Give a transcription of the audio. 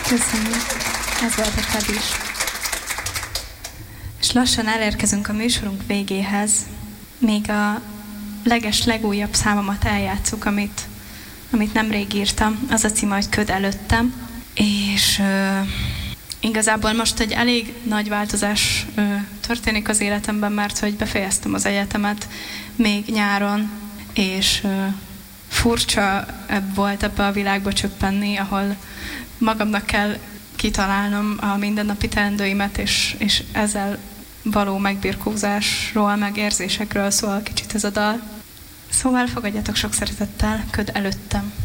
Köszönjük. Ez volt a Fed is. És lassan elérkezünk a műsorunk végéhez. Még a legújabb számomat eljátszuk, amit nemrég írtam. Az a címe, hogy Köd előttem. És igazából most egy elég nagy változás történik az életemben, mert hogy befejeztem az egyetemet még nyáron, és furcsa volt ebbe a világba csöppenni, ahol magamnak kell kitalálnom a mindennapi teendőimet, és ezzel való megbirkózásról, meg érzésekről szól kicsit ez a dal. Szóval fogadjatok sok szeretettel, Köd előttem.